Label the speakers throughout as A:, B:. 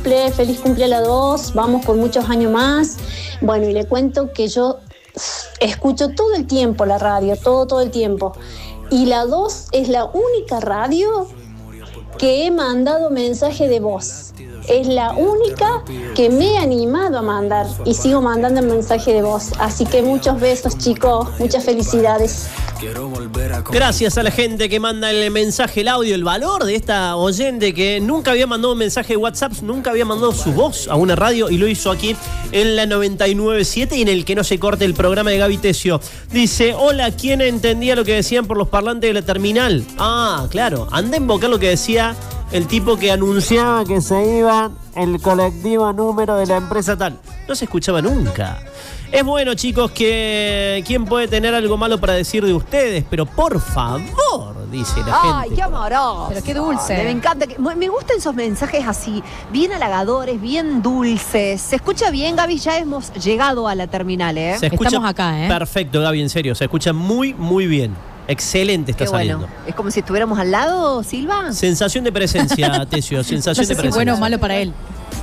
A: feliz cumple a la 2, vamos por muchos años más. Bueno, y le cuento que yo escucho todo el tiempo la radio, todo el tiempo. Y la 2 es la única radio que he mandado mensaje de voz. Es la única que me he animado a mandar y sigo mandando el mensaje de voz. Así que muchos besos, chicos, muchas felicidades.
B: Gracias a la gente que manda el mensaje, el audio, el valor de esta oyente que nunca había mandado un mensaje de WhatsApp, nunca había mandado su voz a una radio y lo hizo aquí en la 99.7 y en el que no se corte el programa de Gaby Tesio. Dice, hola, ¿quién entendía lo que decían por los parlantes de la terminal? Ah, claro, anda a invocar lo que decía el tipo que anunciaba que se iba el colectivo número de la empresa tal. No se escuchaba nunca. Es bueno, chicos, que ¿quién puede tener algo malo para decir de ustedes? Pero por favor, dice la gente.
C: Ay, qué amoroso.
D: Pero qué dulce.
C: Me encanta. Me gustan esos mensajes así, bien halagadores, bien dulces. Se escucha bien, Gaby, ya hemos llegado a la terminal, ¿eh?
B: Se escucha
D: Estamos acá, ¿eh?
B: Perfecto, Gaby, en serio. Se escucha muy, muy bien. Excelente está saliendo.
C: Bueno. Es como si estuviéramos al lado, Silva.
B: Sensación de presencia, Tesio. Sensación
D: No sé
B: de presencia.
D: si bueno o malo para él.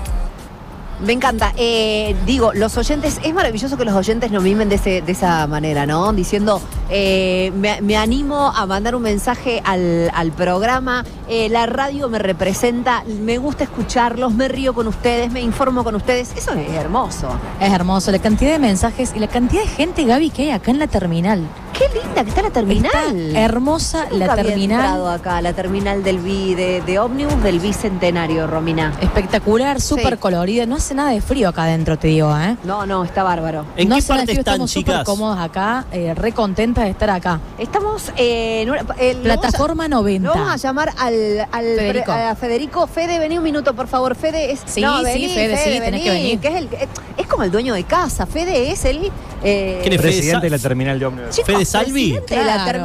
C: Me encanta. Digo, los oyentes, es maravilloso que los oyentes nos mimen de esa manera, ¿no? Diciendo, me animo a mandar un mensaje al programa, la radio me representa, me gusta escucharlos, me río con ustedes, me informo con ustedes. Eso es hermoso.
D: Es hermoso. La cantidad de mensajes y la cantidad de gente, Gaby, que hay acá en la terminal.
C: Qué linda que está la terminal.
D: Está hermosa
C: Yo nunca
D: la
C: había
D: terminal.
C: entrado acá, la terminal de ómnibus del Bicentenario, Romina.
D: Espectacular, súper
C: Sí.
D: colorida. No hace nada de frío acá adentro, te digo, ¿eh?
C: No, está bárbaro.
B: ¿En
D: no
B: qué
D: hace nada de
B: parte
D: frío,
B: están,
D: estamos súper
B: chicas?
D: cómodos acá, re contentas de estar acá.
C: Estamos en una...
D: Plataforma 90.
C: Lo vamos a llamar
D: Federico.
C: a Federico. Fede, vení un minuto, por favor. Fede es...
D: Sí, sí, Fede, sí, tenés que venir.
C: Que es como el dueño de casa. Fede es el...
B: ¿Quién es
E: Presidente de la terminal de ómnibus.
C: Chicos,
B: Fede Salvi?
C: presidente de la
D: Claro.